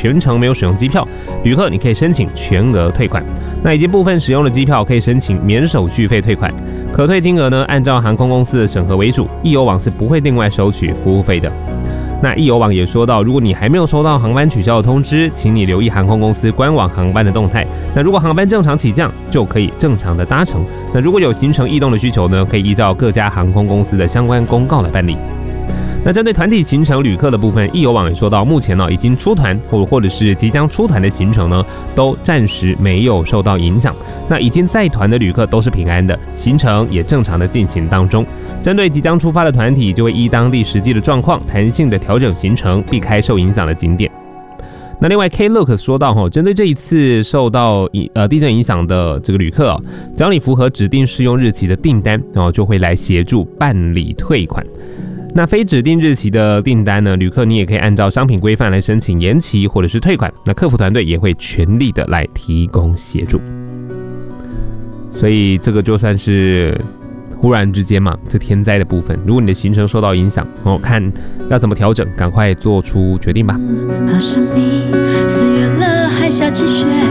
全程没有使用机票，旅客你可以申请全额退款。那已经部分使用的机票可以申请免手续费退款，可退金额呢按照航空公司的审核为主，易游网是不会另外收取服务费的。那易游网也说到，如果你还没有收到航班取消的通知，请你留意航空公司官网航班的动态。那如果航班正常起降，就可以正常的搭乘。那如果有行程异动的需求呢，可以依照各家航空公司的相关公告来办理。那针对团体行程旅客的部分，易游网也说到，目前已经出团或者是即将出团的行程呢，都暂时没有受到影响。那已经在团的旅客都是平安的，行程也正常的进行当中。针对即将出发的团体，就会依当地实际的状况，弹性的调整行程，避开受影响的景点。那另外 Klook 说到，针对这一次受到地震影响的这个旅客只要你符合指定适用日期的订单，就会来协助办理退款。那非指定日期的订单呢，旅客你也可以按照商品规范来申请延期或者是退款，那客服团队也会全力的来提供协助。所以这个就算是忽然之间嘛，这天灾的部分，如果你的行程受到影响，看要怎么调整，赶快做出决定吧。 好神秘，4月了还下起雪，